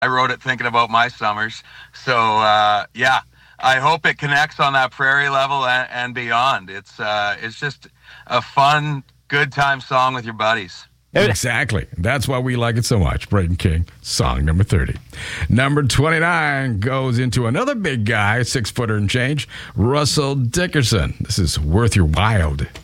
I wrote it thinking about my summers. So, yeah, I hope it connects on that prairie level and beyond. It's just a fun, good time song with your buddies. Exactly. That's why we like it so much. Braden King, song number 30. Number 29 goes into another big guy, 6-footer and change, Russell Dickerson. This is Worth Your Wild.